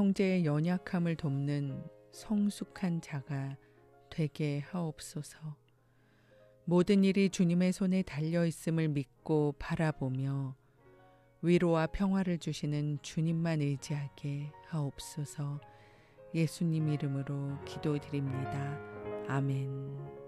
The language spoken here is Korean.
형제의 연약함을 돕는 성숙한 자가 되게 하옵소서. 모든 일이 주님의 손에 달려 있음을 믿고 바라보며 위로와 평화를 주시는 주님만 의지하게 하옵소서. 예수님 이름으로 기도드립니다. 아멘.